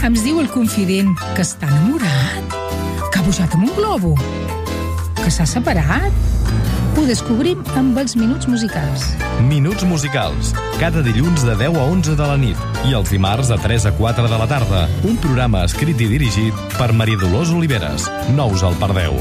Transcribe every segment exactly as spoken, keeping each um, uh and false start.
Ens diu el confident que està enamorat, que ha pujat amb un globo, que s'ha separat. Ho descobrim amb els Minuts Musicals. Minuts Musicals, cada dilluns de deu a onze de la nit i els dimarts de tres a quatre de la tarda. Un programa escrit i dirigit per Maria Dolors Oliveres. No us el perdeu.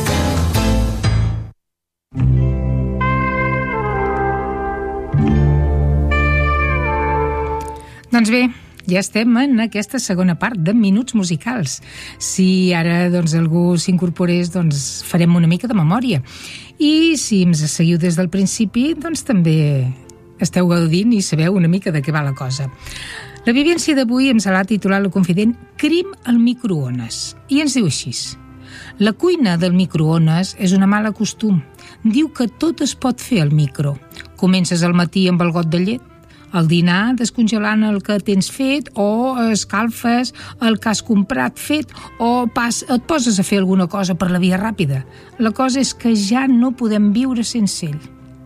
Doncs bé, ja estem en aquesta segona part de Minuts Musicals. Si ara doncs, algú s'incorporés, doncs farem una mica de memòria. I si ens seguiu des del principi, doncs també esteu gaudint i sabeu una mica de què va la cosa. La vivència d'avui ens l'ha titulat la confident Crim al microones. I ens diu així: la cuina del microones és una mala costum. Diu que tot es pot fer al micro. Comences al matí amb el got de llet, al dinar descongelant el que tens fet, o escalfes el que has comprat fet, o pas, et poses a fer alguna cosa per la via ràpida. La cosa és que ja no podem viure sense ell.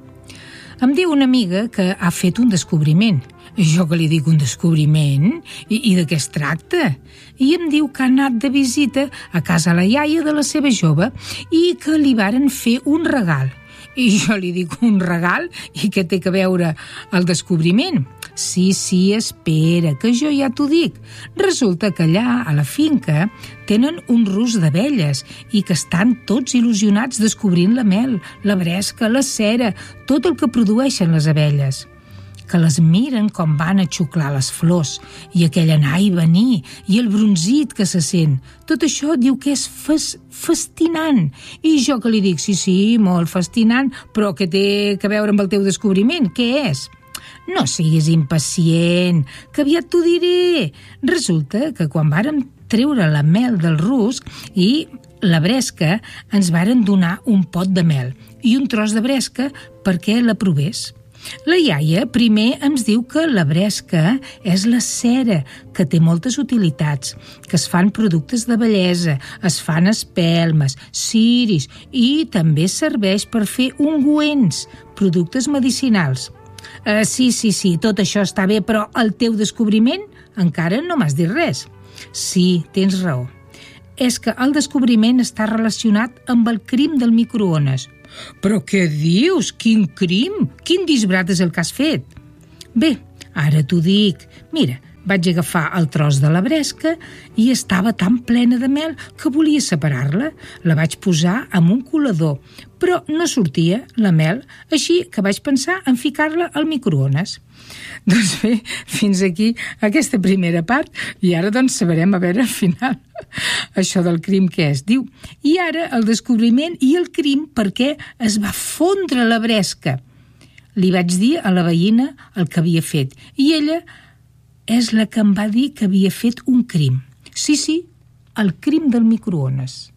Em diu una amiga que ha fet un descobriment. Jo que li dic un descobriment? I, i de què es tracta? I em diu que ha anat de visita a casa la iaia de la seva jove i que li varen fer un regal. I jo li dic, un regal? I què té que veure el descobriment? Sí, sí, espera, que jo ja t'ho dic. Resulta que allà, a la finca, tenen un rus d'abelles i que estan tots il·lusionats descobrint la mel, la bresca, la cera, tot el que produeixen les abelles. Que les miren com van a xuclar les flors, i aquell anar i venir, i el bronzit que se sent. Tot això diu que és fas, fascinant. I jo que li dic, sí, sí, molt fascinant, però què té que veure amb el teu descobriment? Què és? No siguis impacient, que aviat t'ho diré. Resulta que quan vàrem treure la mel del rusc i la bresca, ens varen donar un pot de mel i un tros de bresca perquè la provés. La iaia primer ens diu que la bresca és la cera, que té moltes utilitats, que es fan productes de bellesa, es fan espelmes, ciris i també serveix per fer ungüents, productes medicinals. Uh, sí, sí, sí, tot això està bé, però el teu descobriment encara no m'has dit res. Sí, tens raó. És que el descobriment està relacionat amb el crim del microones. Però què dius? Quin crim? Quin disbrat és el que has fet? Bé, ara t'ho dic. Mira, vaig agafar el tros de la bresca i estava tan plena de mel que volia separar-la. La vaig posar amb un colador, però no sortia la mel, així que vaig pensar en ficar-la al microones. Doncs bé, fins aquí aquesta primera part, i ara doncs sabrem a veure al final això del crim què és. Diu, i ara el descobriment i el crim perquè es va fondre la bresca. Li vaig dir a la veïna el que havia fet, i ella és la que em va dir que havia fet un crim. Sí, sí, el crim del microones.